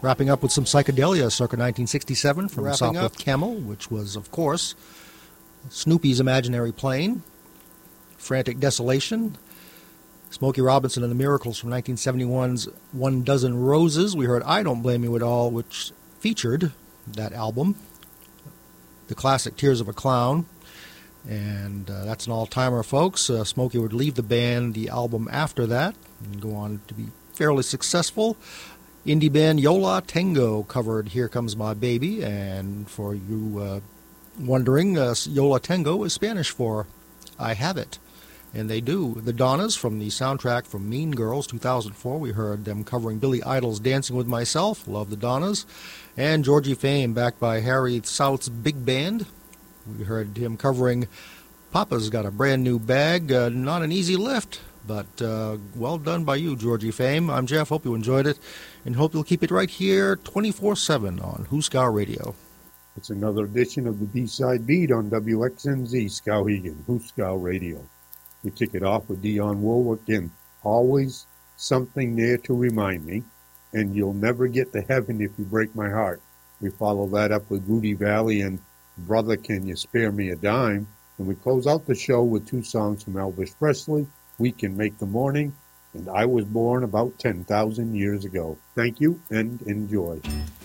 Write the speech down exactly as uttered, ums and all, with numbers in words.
Wrapping up with some psychedelia circa nineteen sixty-seven from Wrapping Sopwith up. Camel, which was, of course, Snoopy's Imaginary Plane, Frantic Desolation, Smokey Robinson and the Miracles from nineteen seventy-one's One Dozen Roses. We heard I Don't Blame You at All, which featured that album, the classic Tears of a Clown. And uh, that's an all-timer, folks. Uh, Smokey would leave the band the album after that and go on to be fairly successful. Indie band Yo La Tengo covered Here Comes My Baby. And for you uh, wondering, uh, Yo La Tengo is Spanish for I Have It. And they do. The Donnas from the soundtrack from Mean Girls two thousand four. We heard them covering Billy Idol's Dancing with Myself. Love the Donnas. And Georgie Fame, backed by Harry South's Big Band. We heard him covering Papa's Got a Brand New Bag. Uh, not an easy lift, but uh, well done by you, Georgie Fame. I'm Jeff. Hope you enjoyed it, and hope you'll keep it right here twenty-four seven on Hooskow Radio. It's another edition of the B-Side Beat on W X N Z Skowhegan, Hooskow Radio. We kick it off with Dionne Warwick and Always Something There to Remind Me, and You'll Never Get to Heaven If You Break My Heart. We follow that up with Rudy Valley and Brother, Can You Spare Me a Dime? And we close out the show with two songs from Elvis Presley, We Can Make the Morning, and I Was Born About ten thousand Years Ago. Thank you and enjoy.